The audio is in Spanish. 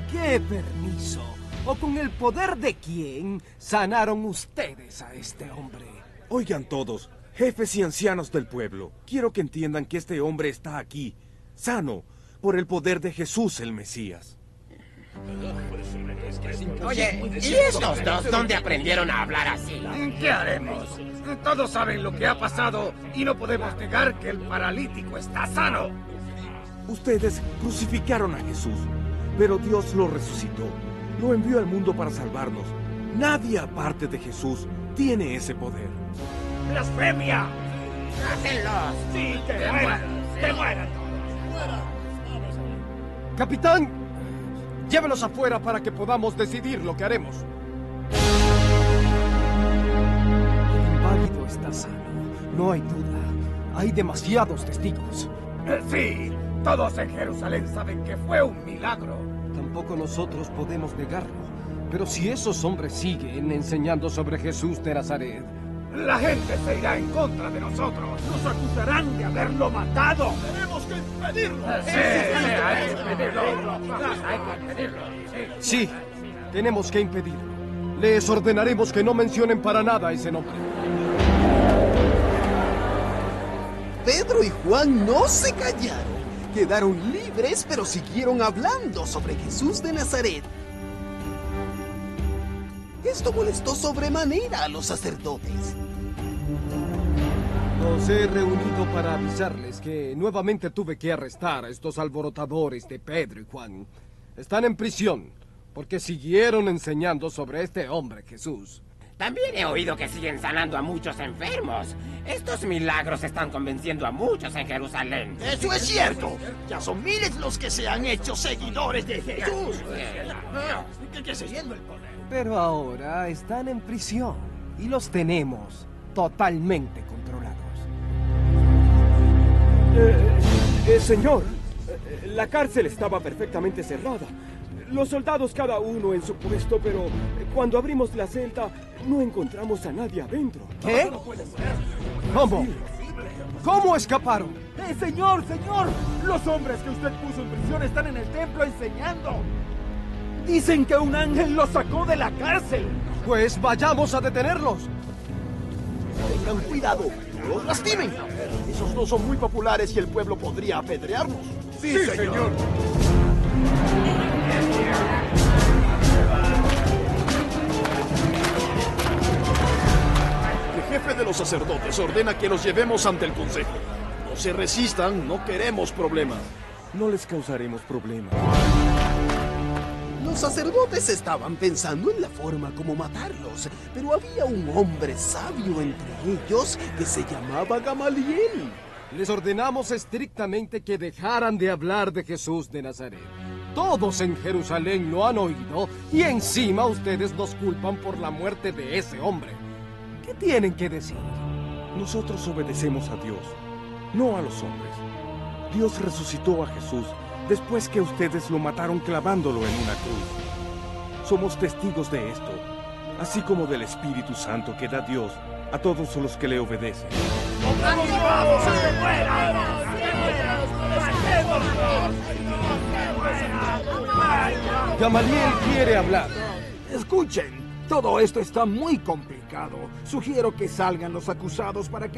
qué permiso o con el poder de quién sanaron ustedes a este hombre? Oigan todos, jefes y ancianos del pueblo, quiero que entiendan que este hombre está aquí, sano, por el poder de Jesús el Mesías. Oye, ¿y estos dos dónde aprendieron a hablar así? ¿Qué haremos? Todos saben lo que ha pasado y no podemos negar que el paralítico está sano. Ustedes crucificaron a Jesús, pero Dios lo resucitó. Lo envió al mundo para salvarnos. Nadie aparte de Jesús tiene ese poder. ¡Blasfemia! ¡Hácenlos! ¡Sí, que mueran! ¡Que mueran! Capitán, llévelos afuera para que podamos decidir lo que haremos. El inválido está sano, no hay duda. Hay demasiados testigos. Sí, todos en Jerusalén saben que fue un milagro. Tampoco nosotros podemos negarlo. Pero si esos hombres siguen enseñando sobre Jesús de Nazaret, la gente se irá en contra de nosotros. Nos acusarán de haberlo matado. Tenemos que impedirlo. Sí, hay que impedirlo. Hay que impedirlo. sí, tenemos que impedirlo. Les ordenaremos que no mencionen para nada ese nombre. Pedro y Juan no se callaron. Quedaron libres, pero siguieron hablando sobre Jesús de Nazaret. Esto molestó sobremanera a los sacerdotes. Los he reunido para avisarles que nuevamente tuve que arrestar a estos alborotadores de Pedro y Juan. Están en prisión porque siguieron enseñando sobre este hombre Jesús. También he oído que siguen sanando a muchos enfermos. Estos milagros están convenciendo a muchos en Jerusalén. ¡Eso es cierto! Ya son miles los que se han hecho seguidores de Jesús. Que siguiendo el poder. Pero ahora están en prisión y los tenemos totalmente controlados. Señor, la cárcel estaba perfectamente cerrada. Los soldados cada uno en su puesto, pero cuando abrimos la celda no encontramos a nadie adentro. ¿Qué? ¿Cómo? ¿Cómo escaparon? Señor! Los hombres que usted puso en prisión están en el templo enseñando. Dicen que un ángel los sacó de la cárcel. Pues vayamos a detenerlos. Tengan cuidado, no los lastimen. Esos dos son muy populares y el pueblo podría apedrearnos. Sí, señor. El jefe de los sacerdotes ordena que los llevemos ante el consejo. No se resistan, no queremos problemas. No les causaremos problemas. Los sacerdotes estaban pensando en la forma como matarlos, pero había un hombre sabio entre ellos que se llamaba Gamaliel. Les ordenamos estrictamente que dejaran de hablar de Jesús de Nazaret. Todos en Jerusalén lo han oído y encima ustedes nos culpan por la muerte de ese hombre. ¿Qué tienen que decir? Nosotros obedecemos a Dios, no a los hombres. Dios resucitó a Jesús después que ustedes lo mataron clavándolo en una cruz. Somos testigos de esto, así como del Espíritu Santo que da Dios a todos los que le obedecen. Gamaliel quiere hablar. Escuchen, todo esto está muy complicado. Sugiero que salgan los acusados para que